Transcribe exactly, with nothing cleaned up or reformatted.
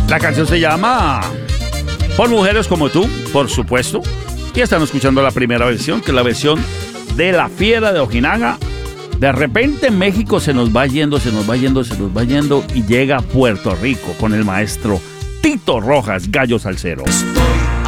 La canción se llama Por Mujeres Como Tú, por supuesto. Y están escuchando la primera versión, que es la versión de La Fiera de Ojinaga. De repente México se nos va yendo, se nos va yendo, se nos va yendo y llega a Puerto Rico con el maestro Tito Rojas, Gallo Salsero.